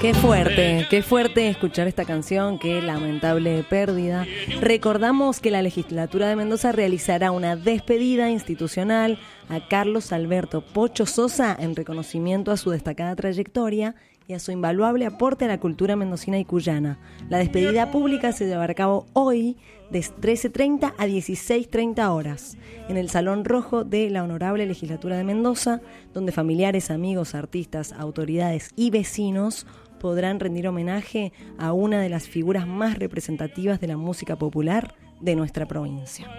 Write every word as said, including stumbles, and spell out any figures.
Qué fuerte, qué fuerte escuchar esta canción, qué lamentable pérdida. Recordamos que la legislatura de Mendoza realizará una despedida institucional a Carlos Alberto Pocho Sosa en reconocimiento a su destacada trayectoria y a su invaluable aporte a la cultura mendocina y cuyana. La despedida pública se llevará a cabo hoy de trece treinta a dieciséis treinta horas en el Salón Rojo de la Honorable Legislatura de Mendoza, donde familiares, amigos, artistas, autoridades y vecinos podrán rendir homenaje a una de las figuras más representativas de la música popular de nuestra provincia.